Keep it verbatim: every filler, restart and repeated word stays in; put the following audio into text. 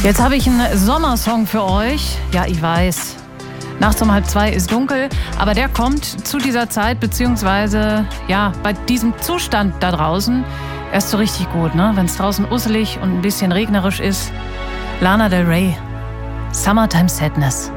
Jetzt habe ich einen Sommersong für euch. Ja, ich weiß. Nachts um halb zwei ist dunkel, aber der kommt zu dieser Zeit, beziehungsweise ja, bei diesem Zustand da draußen erst so richtig gut, ne? Wenn es draußen usselig und ein bisschen regnerisch ist. Lana Del Rey, Summertime Sadness.